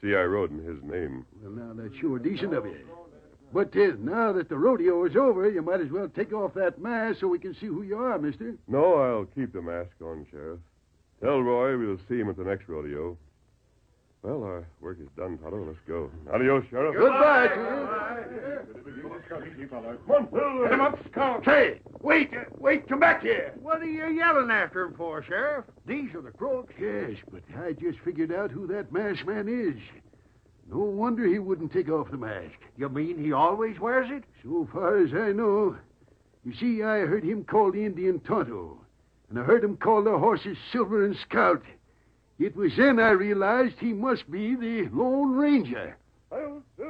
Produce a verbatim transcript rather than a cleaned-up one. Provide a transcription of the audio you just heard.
See, I rode in his name. Well, now, that's sure decent of you. But uh, now that the rodeo is over, you might as well take off that mask so we can see who you are, mister. No, I'll keep the mask on, Sheriff. Tell Roy we'll see him at the next rodeo. Well, our work is done, Tonto. Let's go. Adios, Sheriff. Goodbye to you. Come on, Phil. Get him up, Scout. Hey, wait, uh, wait, come back here. What are you yelling after him for, Sheriff? These are the crooks. Yes, but I just figured out who that masked man is. No wonder he wouldn't take off the mask. You mean he always wears it? So far as I know. You see, I heard him call the Indian Tonto, and I heard him call the horses Silver and Scout. It was then I realized he must be the Lone Ranger.